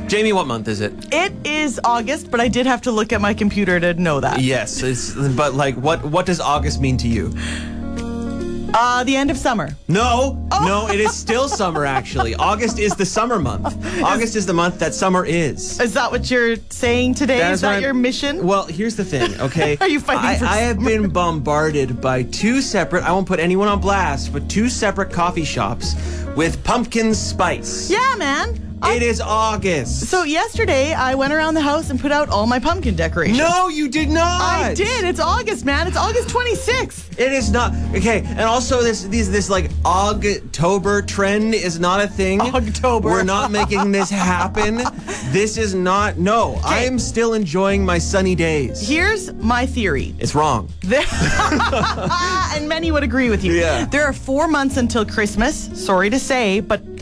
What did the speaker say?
Jamie, what month is it? It is August, but I did have to look at my computer to know that. Yes, but like, what does August mean to you? The end of summer. No, it is still summer, actually. August is the summer month. August is the month that summer is. Is that what you're saying today? Is that your mission? Well, here's the thing, okay? Are you fighting for I have summer? been bombarded by two separate, I won't put anyone on blast, but two separate coffee shops with pumpkin spice. Yeah, man. It is August. So yesterday, I went around the house and put out all my pumpkin decorations. No, you did not. I did. It's August, man. It's August 26th. It is not. Okay, and also this like Ogtober trend is not a thing. Ogtober. We're not making this happen. This is not. No, I am still enjoying my sunny days. Here's my theory. It's wrong. And many would agree with you. Yeah. There are 4 months until Christmas. Sorry to say, but